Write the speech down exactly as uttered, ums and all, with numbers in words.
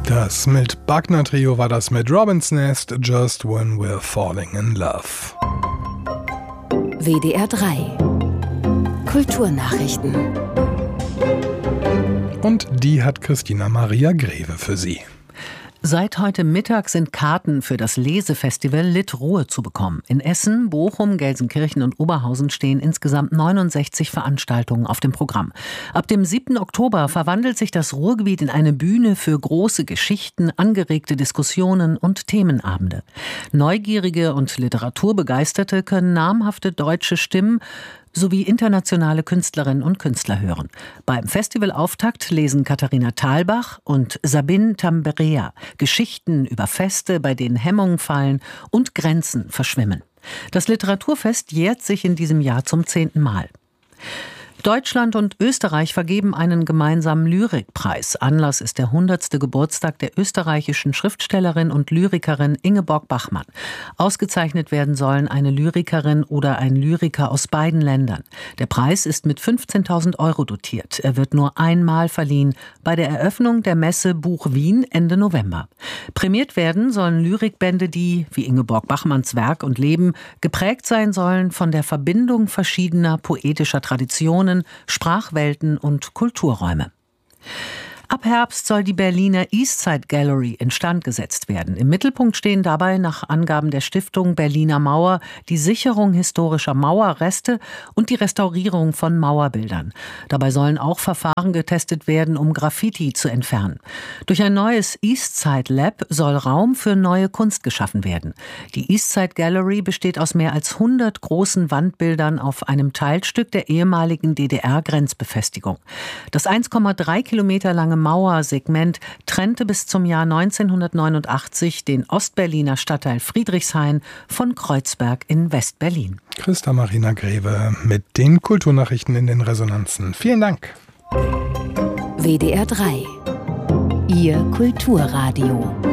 Das Milt-Buckner-Trio war das mit Robin's Nest, Just When We're Falling in Love. W D R drei Kulturnachrichten. Und die hat Christina Maria Greve für Sie. Seit heute Mittag sind Karten für das Lesefestival Litruhe zu bekommen. In Essen, Bochum, Gelsenkirchen und Oberhausen stehen insgesamt neunundsechzig Veranstaltungen auf dem Programm. Ab dem siebten Oktober verwandelt sich das Ruhrgebiet in eine Bühne für große Geschichten, angeregte Diskussionen und Themenabende. Neugierige und Literaturbegeisterte können namhafte deutsche Stimmen sowie internationale Künstlerinnen und Künstler hören. Beim Festivalauftakt lesen Katharina Thalbach und Sabine Tamberea Geschichten über Feste, bei denen Hemmungen fallen und Grenzen verschwimmen. Das Literaturfest jährt sich in diesem Jahr zum zehnten Mal. Deutschland und Österreich vergeben einen gemeinsamen Lyrikpreis. Anlass ist der hundertste Geburtstag der österreichischen Schriftstellerin und Lyrikerin Ingeborg Bachmann. Ausgezeichnet werden sollen eine Lyrikerin oder ein Lyriker aus beiden Ländern. Der Preis ist mit fünfzehntausend Euro dotiert. Er wird nur einmal verliehen, bei der Eröffnung der Messe Buch Wien Ende November. Prämiert werden sollen Lyrikbände, die, wie Ingeborg Bachmanns Werk und Leben, geprägt sein sollen von der Verbindung verschiedener poetischer Traditionen, Sprachwelten und Kulturräume. Ab Herbst soll die Berliner Eastside Gallery instand gesetzt werden. Im Mittelpunkt stehen dabei nach Angaben der Stiftung Berliner Mauer die Sicherung historischer Mauerreste und die Restaurierung von Mauerbildern. Dabei sollen auch Verfahren getestet werden, um Graffiti zu entfernen. Durch ein neues Eastside Lab soll Raum für neue Kunst geschaffen werden. Die Eastside Gallery besteht aus mehr als hundert großen Wandbildern auf einem Teilstück der ehemaligen D D R-Grenzbefestigung. Das eins Komma drei Kilometer lange Mauersegment trennte bis zum Jahr neunzehnhundertneunundachtzig den Ostberliner Stadtteil Friedrichshain von Kreuzberg in West-Berlin. Christa Marina Greve mit den Kulturnachrichten in den Resonanzen. Vielen Dank. W D R drei Ihr Kulturradio.